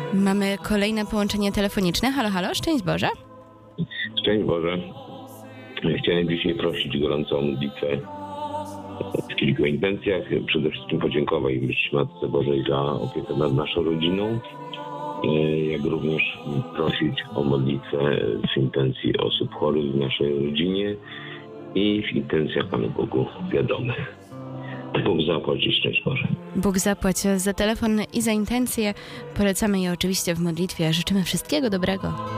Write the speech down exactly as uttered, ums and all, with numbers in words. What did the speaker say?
Mamy kolejne połączenie telefoniczne. Halo, halo, szczęść Boże. Szczęść Boże. Chciałem dzisiaj prosić gorąco o modlitwę w kilku intencjach. Przede wszystkim podziękować Matce Bożej za opiekę nad naszą rodziną, jak również prosić o modlitwę w intencji osób chorych w naszej rodzinie i w intencjach Panu Bogu wiadomych. Bóg zapłać i szczęść Boże. Bóg zapłać za telefon i za intencje. Polecamy je oczywiście w modlitwie. Życzymy wszystkiego dobrego.